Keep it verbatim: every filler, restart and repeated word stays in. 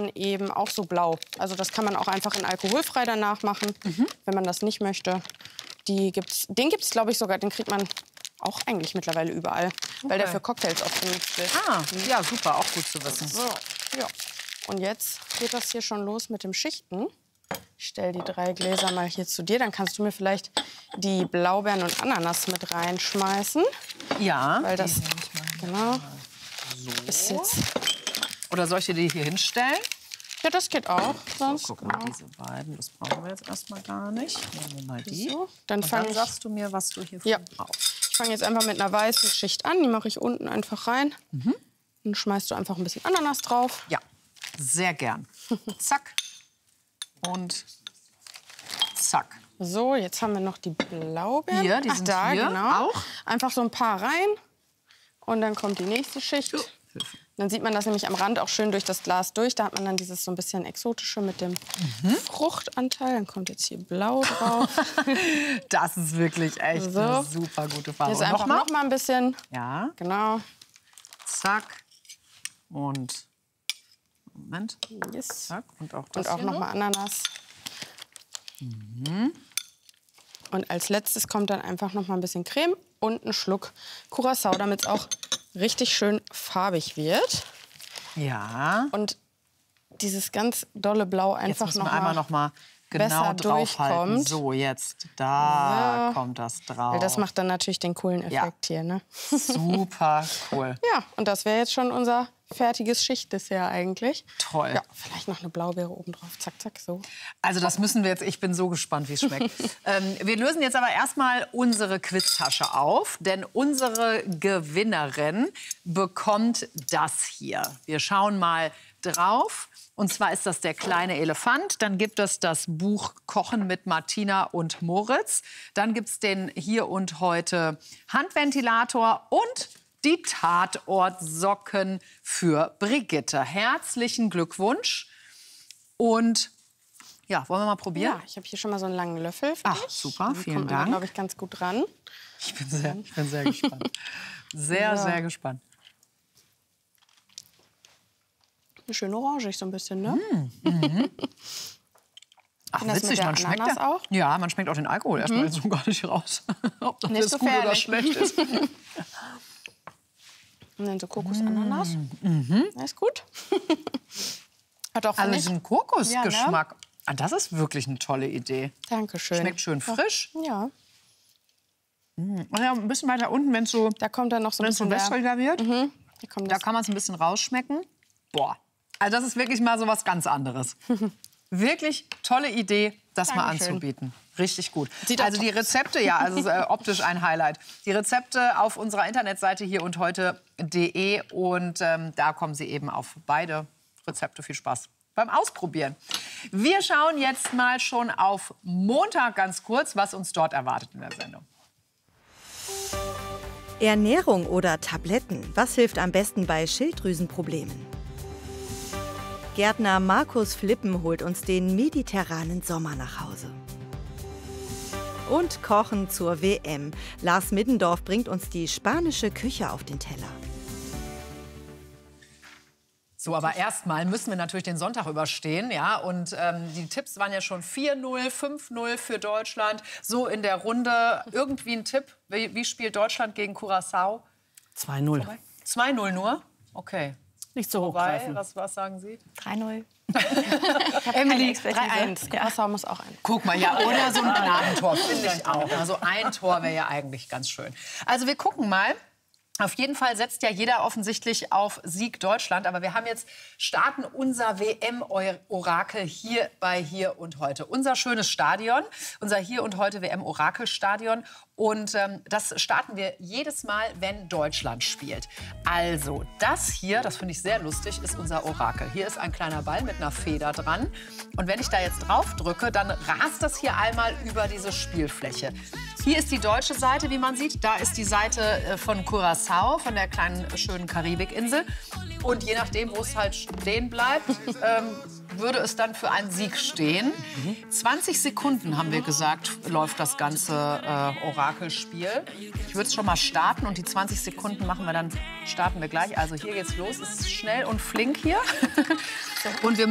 dann eben auch so blau. Also das kann man auch einfach in alkoholfrei danach machen, mhm. wenn man das nicht möchte. Die gibt's, den gibt es, glaube ich, sogar, den kriegt man auch eigentlich mittlerweile überall, okay. weil der für Cocktails oft benutzt wird. Ah, ja, super, auch gut zu wissen. So, ja. Und jetzt geht das hier schon los mit dem Schichten. Ich stelle die drei Gläser mal hier zu dir. Dann kannst du mir vielleicht die Blaubeeren und Ananas mit reinschmeißen. Ja. Weil das, genau, so. ist jetzt... Oder soll ich dir die hier hinstellen? Ja, das geht auch. Sonst, so, guck genau. mal, diese beiden, das brauchen wir jetzt erstmal gar nicht. Nehmen wir mal die. So, dann, und dann ich, sagst du mir, was du hier ja. brauchst. Ich fange jetzt einfach mit einer weißen Schicht an. Die mache ich unten einfach rein. Mhm. Dann schmeißt du einfach ein bisschen Ananas drauf. Ja, sehr gern. Zack. Und zack. So, jetzt haben wir noch die Blaubeeren. Hier, die Ach, sind da, hier genau. auch. Einfach so ein paar rein. Und dann kommt die nächste Schicht. Oh. Dann sieht man das nämlich am Rand auch schön durch das Glas durch. Da hat man dann dieses so ein bisschen exotische mit dem mhm. Fruchtanteil. Dann kommt jetzt hier Blau drauf. Das ist wirklich echt so. Eine super gute Farbe. Jetzt einfach noch mal? noch mal ein bisschen. Ja. Genau. Zack. Und Moment. Yes. Zack. Und auch das Und auch hier noch noch mal Ananas. Mhm. Und als letztes kommt dann einfach noch mal ein bisschen Creme und ein Schluck Curacao, damit es auch richtig schön farbig wird. Ja. Und dieses ganz dolle Blau einfach jetzt noch wir mal einmal noch mal genau draufhalten. So, jetzt da so. Kommt das drauf. Weil das macht dann natürlich den coolen Effekt ja. hier, ne? Super cool. Ja, und das wäre jetzt schon unser fertiges Schichtdessert eigentlich. Toll. Ja, vielleicht noch eine Blaubeere oben drauf. Zack, zack, so. Also das müssen wir jetzt, ich bin so gespannt, wie es schmeckt. ähm, wir lösen jetzt aber erstmal unsere Quiztasche auf, denn unsere Gewinnerin bekommt das hier. Wir schauen mal drauf. Und zwar ist das der kleine Elefant. Dann gibt es das Buch Kochen mit Martina und Moritz. Dann gibt es den Hier und Heute Handventilator und die Tatortsocken für Brigitte. Herzlichen Glückwunsch. Und ja, wollen wir mal probieren? Ja, ich habe hier schon mal so einen langen Löffel für Ach, dich. super, Dann vielen kommt Dank. glaube ich, ganz gut ran. Ich bin sehr, ich bin sehr gespannt. Sehr, so. sehr gespannt. Schön orangig so ein bisschen, ne? Mm, mhm. Ach, das witzig, man schmeckt Ananas ja, auch? ja, man schmeckt auch den Alkohol erstmal Mhm. jetzt so gar nicht raus. Ob das Nicht jetzt so gut oder gefährlich. schlecht ist. Und dann so Kokosananas. Mhm. Das ist gut. Hat auch Also nicht. diesen Kokosgeschmack, Ja, ne? ah, das ist wirklich eine tolle Idee. Dankeschön. Schmeckt schön frisch. Ja. Mhm. Und ja, ein bisschen weiter unten, wenn es so, Da kommt dann noch so ein wenn's so bisschen wässriger wird, Mhm. Da kommt da das. kann man es ein bisschen rausschmecken. Boah, also das ist wirklich mal so was ganz anderes. Wirklich tolle Idee, das mal Dankeschön. anzubieten. Richtig gut. Sieht auch Also die Rezepte, ja, also äh, optisch ein Highlight. Die Rezepte auf unserer Internetseite hier und heute punkt de und ähm, da kommen Sie eben auf beide Rezepte. Viel Spaß beim Ausprobieren. Wir schauen jetzt mal schon auf Montag ganz kurz, was uns dort erwartet in der Sendung. Ernährung oder Tabletten? Was hilft am besten bei Schilddrüsenproblemen? Gärtner Markus Flippen holt uns den mediterranen Sommer nach Hause. Und Kochen zur W M. Lars Middendorf bringt uns die spanische Küche auf den Teller. So, aber erstmal müssen wir natürlich den Sonntag überstehen, ja. Und ähm, die Tipps waren ja schon vier null, fünf null für Deutschland. So in der Runde irgendwie ein Tipp. Wie, wie spielt Deutschland gegen Curaçao? zwei null. zwei null nur? Okay. Nicht so Wobei, hochgreifen. was, was sagen Sie? drei null. Emily, drei eins. Curaçao muss auch ein. guck mal, ja, oder so ein Gnadentor, finde ich auch. Also ein Tor wäre ja eigentlich ganz schön. Also wir gucken mal. Auf jeden Fall setzt ja jeder offensichtlich auf Sieg Deutschland. Aber wir haben jetzt starten unser W M-Orakel hier bei Hier und Heute. Unser schönes Stadion, unser Hier und Heute W M-Orakel-Stadion. Und ähm, das starten wir jedes Mal, wenn Deutschland spielt. Also das hier, das finde ich sehr lustig, ist unser Orakel. Hier ist ein kleiner Ball mit einer Feder dran. Und wenn ich da jetzt drauf drücke, dann rast das hier einmal über diese Spielfläche. Hier ist die deutsche Seite, wie man sieht. Da ist die Seite von Curaçao, von der kleinen, schönen Karibikinsel. Und je nachdem, wo es halt stehen bleibt, ähm, würde es dann für einen Sieg stehen. Mhm. zwanzig Sekunden, haben wir gesagt, läuft das ganze äh, Orakelspiel. Ich würde es schon mal starten und die zwanzig Sekunden machen wir dann, starten wir gleich. Also hier geht's los. Es ist schnell und flink hier. Und wir